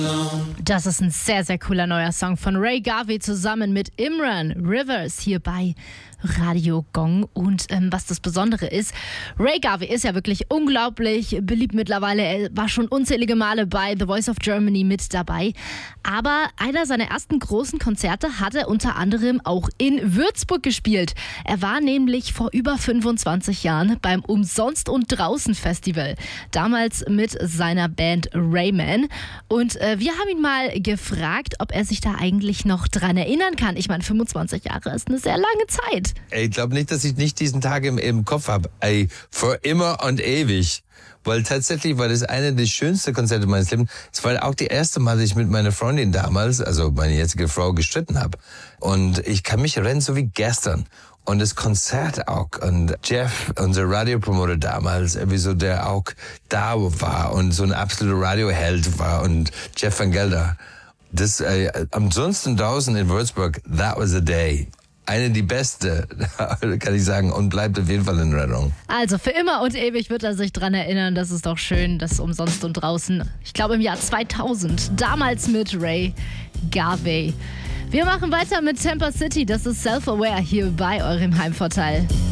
Das ist ein sehr, sehr cooler neuer Song von Ray Garvey zusammen mit Imran Rivers hier bei Radio Gong. Und was das Besondere ist, Ray Garvey ist ja wirklich unglaublich beliebt mittlerweile. Er war schon unzählige Male bei The Voice of Germany mit dabei. Aber einer seiner ersten großen Konzerte hat er unter anderem auch in Würzburg gespielt. Er war nämlich vor über 25 Jahren beim Umsonst und Draußen Festival. Damals mit seiner Band Rayman. Und wir haben ihn mal gefragt, ob er sich da eigentlich noch dran erinnern kann. Ich meine, 25 Jahre ist eine sehr lange Zeit. Ich glaube nicht, dass ich nicht diesen Tag im Kopf habe. Für immer und ewig. Weil tatsächlich war das eine der schönsten Konzerte meines Lebens. Es war auch die erste Mal, dass ich mit meiner Freundin damals, also meine jetzige Frau, gestritten habe. Und ich kann mich erinnern, so wie gestern. Und das Konzert auch. Und Jeff, unser Radiopromoter damals, so der auch da war und so ein absoluter Radioheld war. Und Jeff van Gelder. Das ansonsten draußen in Würzburg, that was a day. Eine die beste, kann ich sagen, und bleibt auf jeden Fall in Erinnerung. Also für immer und ewig wird er sich dran erinnern. Das ist doch schön, das Umsonst und Draußen. Ich glaube im Jahr 2000, damals mit Ray Garvey. Wir machen weiter mit Tampa City. Das ist Self-Aware hier bei eurem Heimvorteil.